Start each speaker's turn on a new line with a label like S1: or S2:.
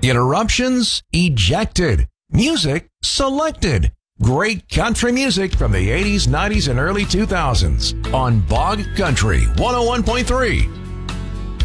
S1: Interruptions ejected. Music selected. Great country music from the 80s, 90s, and early 2000s on Bog Country 101.3.